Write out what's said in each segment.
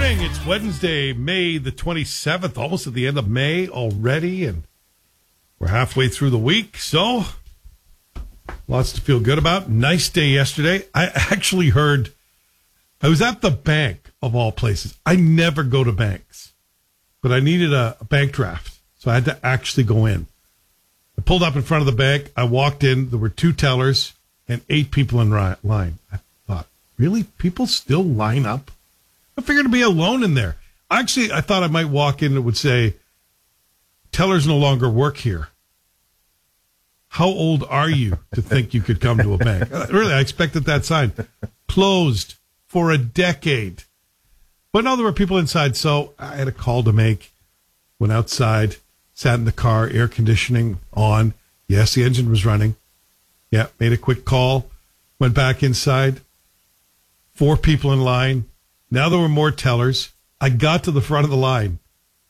morning. It's Wednesday, May the 27th, almost at the end of May already, and we're halfway through the week, so lots to feel good about. Nice day yesterday. I actually heard, I was at the bank, of all places. I never go to banks, but I needed a bank draft, so I had to actually go in. I pulled up in front of the bank. I walked in. There were 2 tellers and 8 people in line. I thought, really? People still line up? I figured to be alone in there. Actually, I thought I might walk in and it would say, tellers no longer work here. How old are you to think you could come to a bank? Really, I expected that sign. Closed for a decade. But no, there were people inside, so I had a call to make. Went outside, sat in the car, air conditioning on. Yes, the engine was running. Yeah, made a quick call. Went back inside. 4 people in line. Now there were more tellers. I got to the front of the line.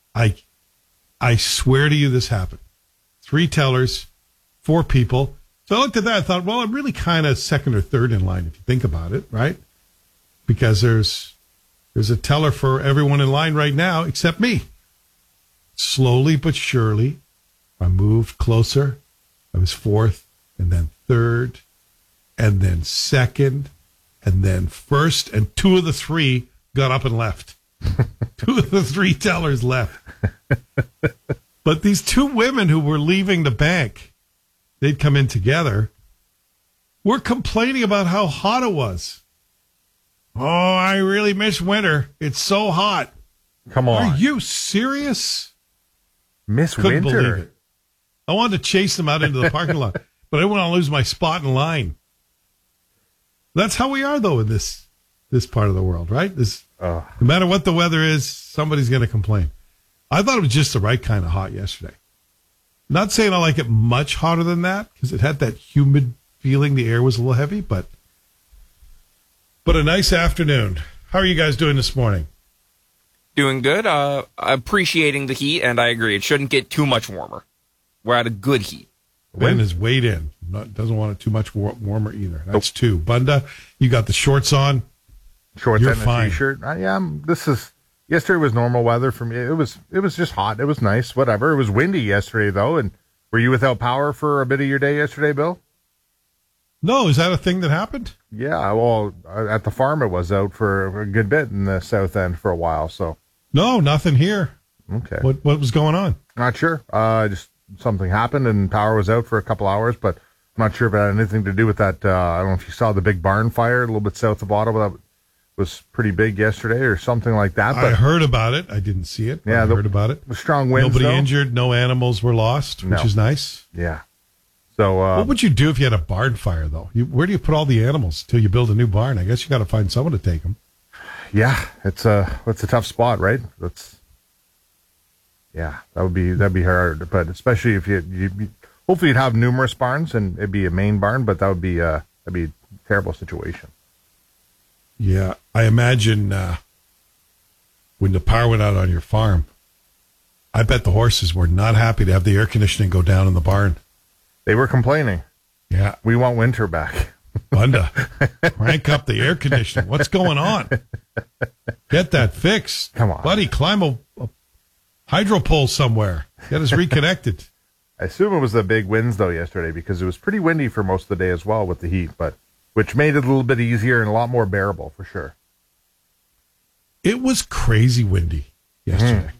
I swear to you this happened. 3 tellers, 4 people. So I looked at that. I thought, well, I'm really kind of second or third in line if you think about it, right? Because there's a teller for everyone in line right now except me. Slowly but surely, I moved closer. I was 4th, and then 3rd, and then 2nd, and then 1st, and 2 of the 3 got up and left. 2 of the 3 tellers left. But these 2 women who were leaving the bank, they'd come in together, were complaining about how hot it was. Oh, I really miss winter. It's so hot. Come on. Are you serious? Miss Couldn't winter. believe it. I wanted to chase them out into the parking lot, but I didn't want to lose my spot in line. That's how we are, though, in this part of the world, right? No matter what the weather is, somebody's going to complain. I thought it was just the right kind of hot yesterday. Not saying I like it much hotter than that, because it had that humid feeling. The air was a little heavy, but a nice afternoon. How are you guys doing this morning? Doing good. Appreciating the heat, and I agree. It shouldn't get too much warmer. We're at a good heat. Ben is weighed in. Doesn't want it too much warmer either. That's 2. Bunda, you got the shorts on. Shorts You're and fine. a t-shirt. Yesterday was normal weather for me. It was just hot. It was nice. Whatever. It was windy yesterday though. And were you without power for a bit of your day yesterday, Bill? No, is that a thing that happened? Yeah. Well, at the farm it was out for a good bit in the south end for a while. So No, nothing here. okay. What was going on? Not sure. Just something happened and power was out for a couple hours, but I'm not sure if it had anything to do with that. I don't know if you saw the big barn fire a little bit south of Ottawa. That was pretty big yesterday or something like that. But I heard about it. I didn't see it. Yeah, I heard about it. The strong winds. Nobody though. injured. No animals were lost, which is nice. Yeah. So what would you do if you had a barn fire, though? Where do you put all the animals till you build a new barn? I guess you got to find someone to take them. Yeah, it's a tough spot, right? That'd be hard. But especially if you hopefully you'd have numerous barns and it'd be a main barn, but that'd be a terrible situation. Yeah, I imagine when the power went out on your farm, I bet the horses were not happy to have the air conditioning go down in the barn. They were complaining. Yeah. We want winter back. Bunda, crank up the air conditioning. What's going on? Get that fixed. Come on. Buddy, climb a hydro pole somewhere. Get us reconnected. I assume it was the big winds, though, yesterday, because it was pretty windy for most of the day as well with the heat, but which made it a little bit easier and a lot more bearable, for sure. It was crazy windy yesterday.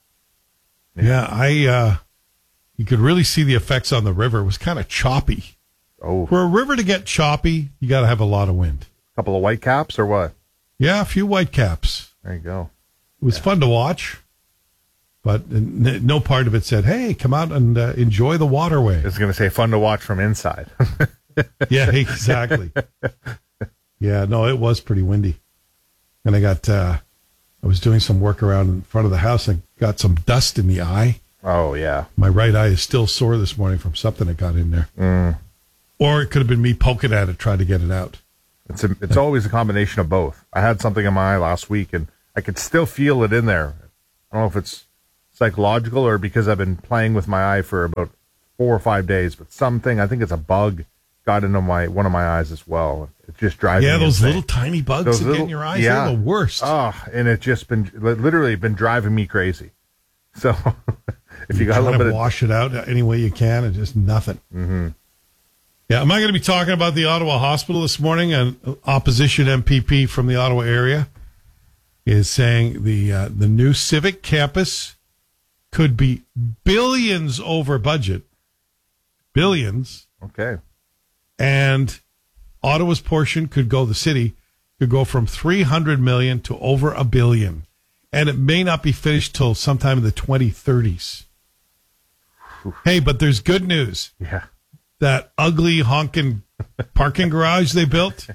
Yeah, you could really see the effects on the river. It was kind of choppy. Oh. For a river to get choppy, you got to have a lot of wind. A couple of white caps or what? Yeah, a few white caps. There you go. It was fun to watch, but no part of it said, hey, come out and enjoy the waterway. I was going to say fun to watch from inside. Yeah, exactly. Yeah, no, it was pretty windy. And I was doing some work around in front of the house. I got some dust in the eye. Oh, yeah. My right eye is still sore this morning from something that got in there. Or it could have been me poking at it, trying to get it out. It's always a combination of both. I had something in my eye last week, and I could still feel it in there. I don't know if it's psychological or because I've been playing with my eye for about 4 or 5 days, but something, I think it's a bug, got into one of my eyes as well. It's just driving. Yeah, me those insane. little tiny bugs that get in your eyes, they're the worst. Oh, and it's just literally been driving me crazy. So if you got a little bit wash it out any way you can, and just nothing. Mm-hmm. Yeah, am I going to be talking about the Ottawa Hospital this morning? An opposition MPP from the Ottawa area is saying the new civic campus could be billions over budget. Billions. Okay. And Ottawa's portion could go, the city could go from $300 million to over $1 billion. And it may not be finished till sometime in the 2030s. Hey, but there's good news. Yeah. That ugly honking parking garage they built,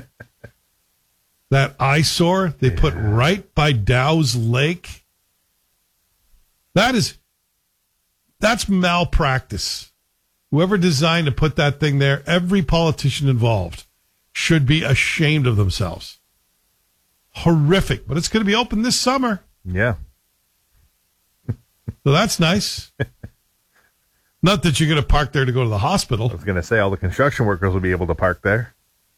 that eyesore they put right by Dow's Lake, that's malpractice. Whoever designed to put that thing there, every politician involved should be ashamed of themselves. Horrific, but it's going to be open this summer. Yeah. So that's nice. Not that you're going to park there to go to the hospital. I was going to say all the construction workers will be able to park there.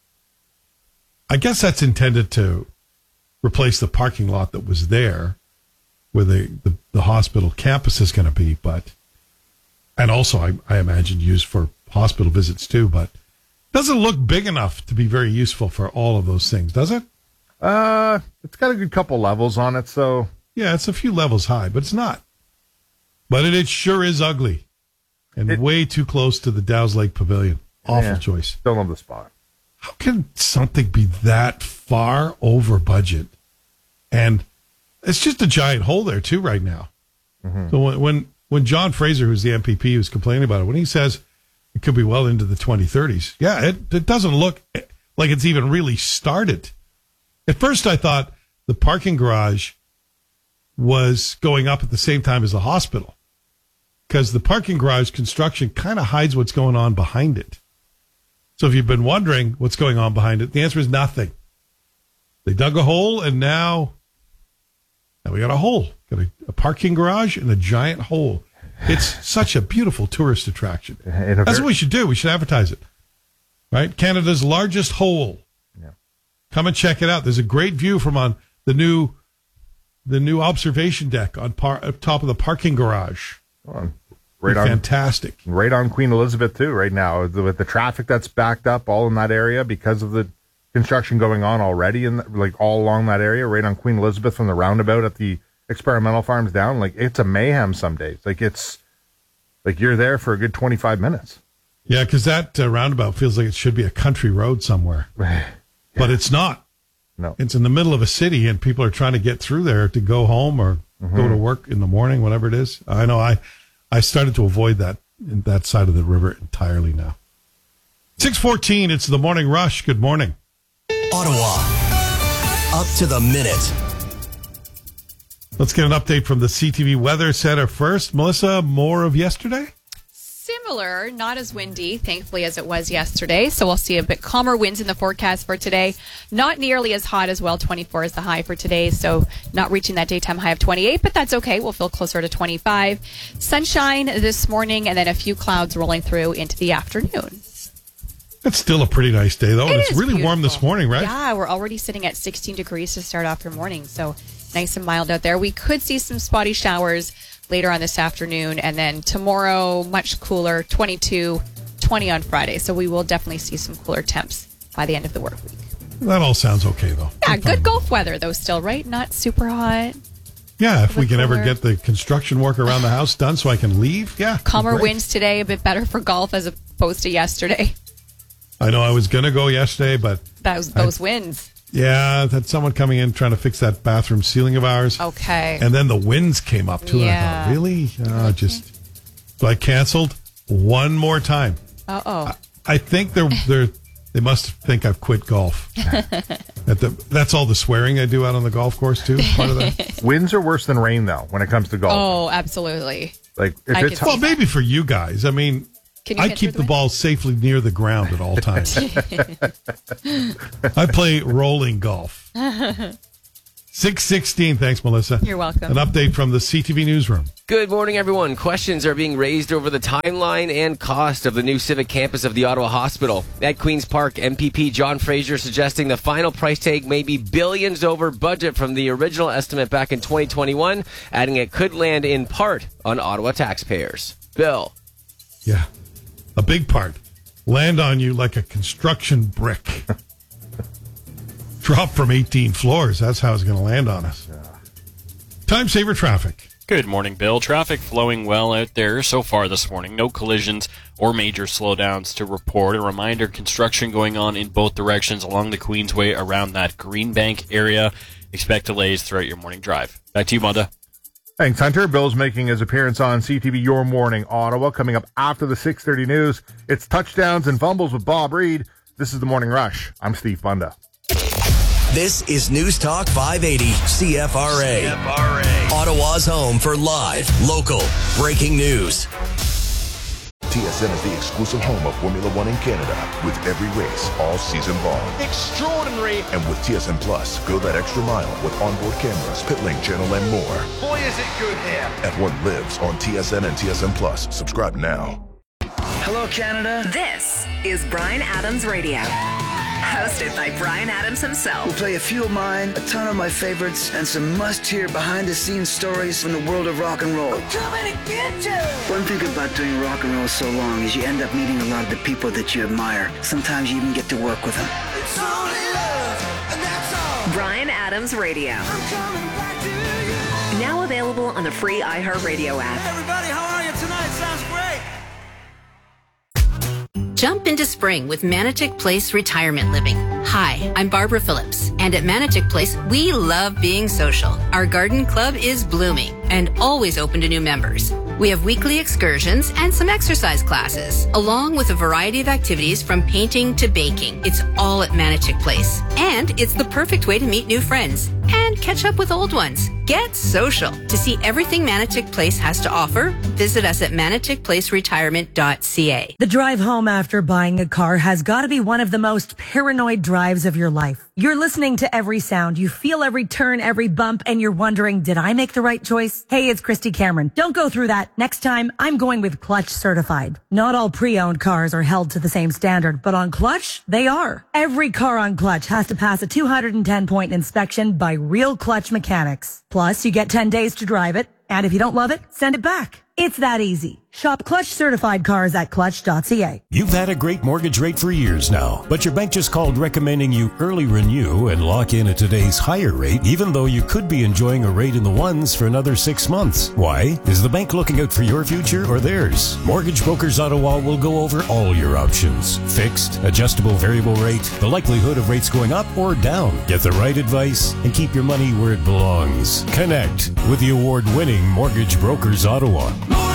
I guess that's intended to replace the parking lot that was there where the hospital campus is going to be, and also I imagine used for hospital visits too, but it doesn't look big enough to be very useful for all of those things, does it? It's got a good couple levels on it, so. Yeah, it's a few levels high, but it's not. But it sure is ugly. And way too close to the Dow's Lake Pavilion. Awful choice. Don't love the spot. How can something be that far over budget? And it's just a giant hole there, too, right now. Mm-hmm. So when John Fraser, who's the MPP, was complaining about it, when he says it could be well into the 2030s, yeah, it doesn't look like it's even really started. At first, I thought the parking garage was going up at the same time as the hospital, because the parking garage construction kind of hides what's going on behind it. So if you've been wondering what's going on behind it, the answer is nothing. They dug a hole, and now we got a hole. Got a parking garage and a giant hole. It's such a beautiful tourist attraction. That's what we should do. We should advertise it. Right? Canada's largest hole. Yeah. Come and check it out. There's a great view from on the new observation deck on top of the parking garage. Fantastic. Right on Queen Elizabeth, too, right now. With the traffic that's backed up all in that area because of the construction going on already, all along that area, right on Queen Elizabeth from the roundabout at the experimental farms down. It's a mayhem some days. It's you're there for a good 25 minutes. Yeah, because that roundabout feels like it should be a country road somewhere. Yeah. But it's not. No. It's in the middle of a city, and people are trying to get through there to go home or go to work in the morning, whatever it is. I know I started to avoid that side of the river entirely now. 6:14, it's the Morning Rush. Good morning. Ottawa, up to the minute. Let's get an update from the CTV Weather Center first. Melissa, more of yesterday? Similar, not as windy, thankfully, as it was yesterday. So we'll see a bit calmer winds in the forecast for today. Not nearly as hot as well. 24 is the high for today. So not reaching that daytime high of 28, but that's okay. We'll feel closer to 25. Sunshine this morning, and then a few clouds rolling through into the afternoon. It's still a pretty nice day, though. And it's really beautiful. Warm this morning, right? Yeah, we're already sitting at 16 degrees to start off your morning. So nice and mild out there. We could see some spotty showers later on this afternoon, and then tomorrow much cooler, 22, 20 on Friday. So we will definitely see some cooler temps by the end of the work week. That all sounds okay, though. Yeah, good golf weather, though, still, right? Not super hot. Yeah, if we can ever get the construction work around the house done so I can leave, yeah. Calmer winds today, a bit better for golf as opposed to yesterday. I know I was going to go yesterday, but those winds. Yeah, had someone coming in trying to fix that bathroom ceiling of ours. Okay. And then the winds came up, too. Yeah. And I thought, really? So I canceled one more time. Uh-oh. I think they must think I've quit golf. That's all the swearing I do out on the golf course, too, part of that. Winds are worse than rain, though, when it comes to golf. Oh, absolutely. Well, maybe for you guys. I mean, I keep the ball safely near the ground at all times. I play rolling golf. 6:16. Thanks, Melissa. You're welcome. An update from the CTV newsroom. Good morning, everyone. Questions are being raised over the timeline and cost of the new civic campus of the Ottawa Hospital. At Queen's Park, MPP John Fraser suggesting the final price tag may be billions over budget from the original estimate back in 2021, adding it could land in part on Ottawa taxpayers. Bill. Yeah, a big part. Land on you like a construction brick. Drop from 18 floors. That's how it's going to land on us. Time saver traffic. Good morning, Bill. Traffic flowing well out there so far this morning. No collisions or major slowdowns to report. A reminder, construction going on in both directions along the Queensway around that Greenbank area. Expect delays throughout your morning drive. Back to you, Monda. Thanks, Hunter. Bill's making his appearance on CTV Your Morning Ottawa. Coming up after the 6:30 news, it's touchdowns and fumbles with Bob Reed. This is the Morning Rush. I'm Steve Bunda. This is News Talk 580 CFRA. Ottawa's home for live, local, breaking news. TSN is the exclusive home of Formula One in Canada, with every race all season long. Extraordinary. And with TSN Plus, go that extra mile with onboard cameras, pit lane channel, and more. Boy, is it good here. F1 lives on TSN and TSN Plus. Subscribe now. Hello, Canada. This is Bryan Adams Radio. Hosted by Bryan Adams himself. We'll play a few of mine, a ton of my favorites, and some must-hear behind-the-scenes stories from the world of rock and roll. I'm coming to get you! One thing about doing rock and roll so long is you end up meeting a lot of the people that you admire. Sometimes you even get to work with them. It's only love, and that's all. Bryan Adams Radio. I'm coming back to you. Now available on the free iHeartRadio app. Hey everybody, how are you tonight? Sounds great. Jump into spring with Manitic Place Retirement Living. Hi, I'm Barbara Phillips, and at Manitic Place, we love being social. Our garden club is blooming and always open to new members. We have weekly excursions and some exercise classes, along with a variety of activities from painting to baking. It's all at Manitic Place, and it's the perfect way to meet new friends and catch up with old ones. Get social. To see everything Manitic Place has to offer, visit us at maniticplaceretirement.ca. The drive home after buying a car has got to be one of the most paranoid drives of your life. You're listening to every sound, you feel every turn, every bump, and you're wondering, did I make the right choice? Hey, it's Christy Cameron. Don't go through that. Next time, I'm going with Clutch Certified. Not all pre-owned cars are held to the same standard, but on Clutch, they are. Every car on Clutch has to pass a 210-point inspection by real Clutch mechanics. Plus, you get 10 days to drive it, and if you don't love it, send it back. It's that easy. Shop Clutch certified cars at clutch.ca. You've had a great mortgage rate for years now, but your bank just called recommending you early renew and lock in at today's higher rate, even though you could be enjoying a rate in the ones for another 6 months. Why? Is the bank looking out for your future or theirs? Mortgage Brokers Ottawa will go over all your options. Fixed, adjustable variable rate, the likelihood of rates going up or down. Get the right advice and keep your money where it belongs. Connect with the award-winning Mortgage Brokers Ottawa.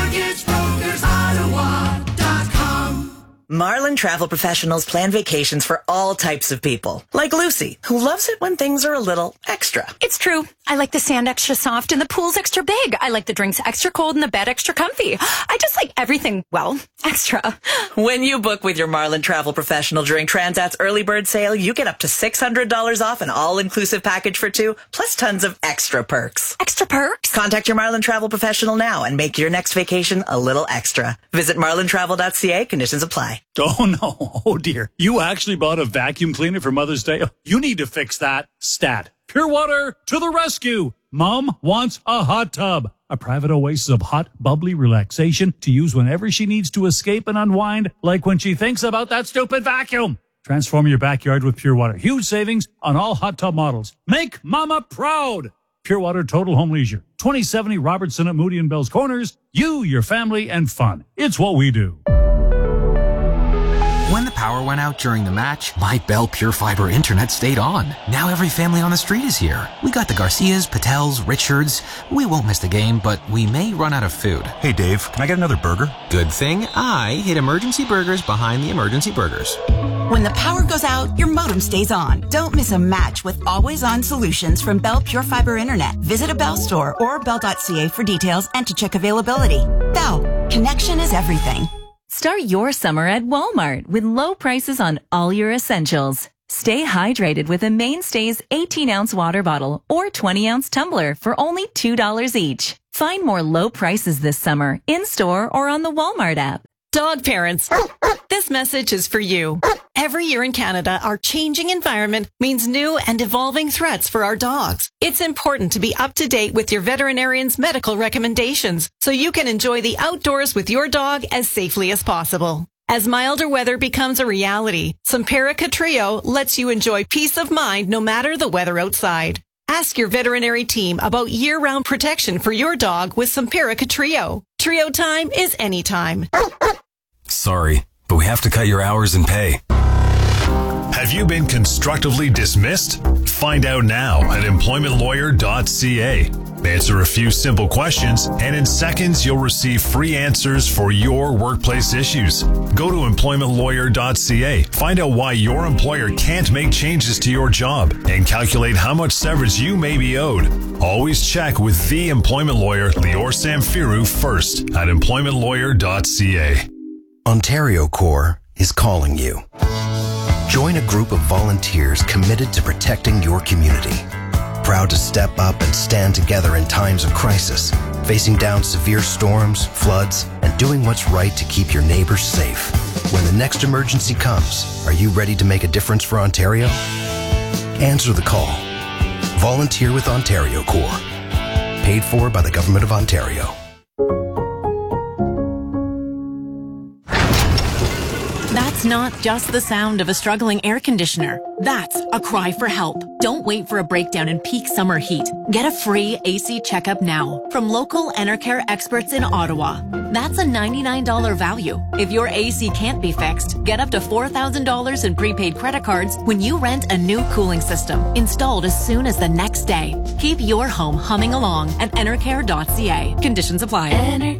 MortgageBrokersOttawa.com. Marlin Travel Professionals plan vacations for all types of people. Like Lucy, who loves it when things are a little extra. It's true. I like the sand extra soft and the pool's extra big. I like the drinks extra cold and the bed extra comfy. I just like everything, well, extra. When you book with your Marlin Travel Professional during Transat's early bird sale, you get up to $600 off an all-inclusive package for two, plus tons of extra perks. Extra perks? Contact your Marlin Travel Professional now and make your next vacation a little extra. Visit marlintravel.ca. Conditions apply. Oh, no. Oh, dear. You actually bought a vacuum cleaner for Mother's Day? You need to fix that. Stat. Pure Water to the rescue. Mom wants a hot tub. A private oasis of hot, bubbly relaxation to use whenever she needs to escape and unwind, like when she thinks about that stupid vacuum. Transform your backyard with Pure Water. Huge savings on all hot tub models. Make Mama proud. Pure Water Total Home Leisure. 2070 Robertson at Moody and Bell's Corners. You, your family, and fun. It's what we do. When the power went out during the match, my Bell Pure Fiber internet stayed on. Now every family on the street is here. We got the Garcias, Patels, Richards. We won't miss the game, but we may run out of food. Hey Dave, can I get another burger? Good thing I hid Emergency Burgers behind the Emergency Burgers. When the power goes out, your modem stays on. Don't miss a match with always-on solutions from Bell Pure Fiber Internet. Visit a Bell store or bell.ca for details and to check availability. Bell, connection is everything. Start your summer at Walmart with low prices on all your essentials. Stay hydrated with a Mainstays 18-ounce water bottle or 20-ounce tumbler for only $2 each. Find more low prices this summer in-store or on the Walmart app. Dog parents, this message is for you. Every year in Canada, our changing environment means new and evolving threats for our dogs. It's important to be up to date with your veterinarian's medical recommendations so you can enjoy the outdoors with your dog as safely as possible. As milder weather becomes a reality, Simparica Trio lets you enjoy peace of mind no matter the weather outside. Ask your veterinary team about year-round protection for your dog with Simparica Trio. Trio time is anytime. Sorry, but we have to cut your hours and pay. Have you been constructively dismissed? Find out now at employmentlawyer.ca. Answer a few simple questions, and in seconds you'll receive free answers for your workplace issues. Go to employmentlawyer.ca. Find out why your employer can't make changes to your job and calculate how much severance you may be owed. Always check with the employment lawyer, Lior Samfiru, first at employmentlawyer.ca. Ontario Corps is calling you. Join a group of volunteers committed to protecting your community. Proud to step up and stand together in times of crisis, facing down severe storms, floods, and doing what's right to keep your neighbors safe. When the next emergency comes, are you ready to make a difference for Ontario? Answer the call. Volunteer with Ontario Corps. Paid for by the Government of Ontario. That's not just the sound of a struggling air conditioner. That's a cry for help. Don't wait for a breakdown in peak summer heat. Get a free AC checkup now from local Enercare experts in Ottawa. That's a $99 value. If your AC can't be fixed, get up to $4,000 in prepaid credit cards when you rent a new cooling system installed as soon as the next day. Keep your home humming along at enercare.ca. Conditions apply.